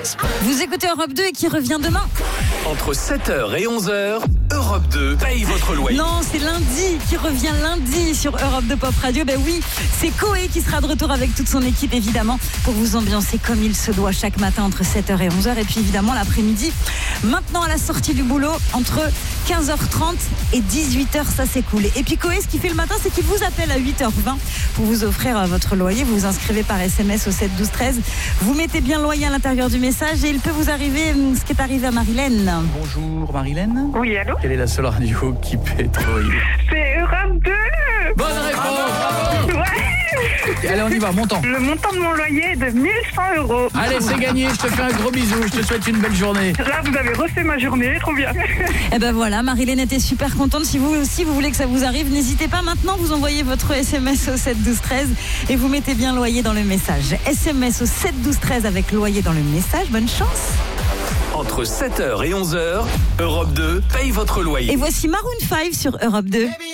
Vous écoutez Europe 2 et qui revient demain. Entre 7h et 11h, Europe 2 paye votre loyer. Non, c'est lundi qui revient lundi sur Europe 2 Pop Radio. Ben oui, c'est Koé qui sera de retour avec toute son équipe évidemment pour vous ambiancer comme il se doit chaque matin entre 7h et 11h. Et puis évidemment l'après-midi, maintenant à la sortie du boulot, entre 15h30 et 18h, ça c'est cool. Et puis Koé, ce qu'il fait le matin, c'est qu'il vous appelle à 8h20 pour vous offrir votre loyer. Vous vous inscrivez par SMS au 7 12 13. Vous mettez bien loyer à l'intérieur du message et il peut vous arriver ce qui est arrivé à Marilène. Bonjour Marilène. Oui, allô? Quelle est la seule radio qui paie ton loyer? C'est Europe 2. Bonne réponse. Ouais. Allez, on y va, montant. Le montant de mon loyer est de 1100 €. Allez, c'est gagné, je te fais un gros bisou, je te souhaite une belle journée. Là, vous avez refait ma journée, trop bien. Et ben voilà, Marilène était super contente. Si vous aussi vous voulez que ça vous arrive, n'hésitez pas maintenant, vous envoyez votre SMS au 7 12 13 et vous mettez bien loyer dans le message. SMS au 7 12 13 avec loyer dans le message. Bonne chance. Entre 7h et 11h, Europe 2 paye votre loyer. Et voici Maroon 5 sur Europe 2.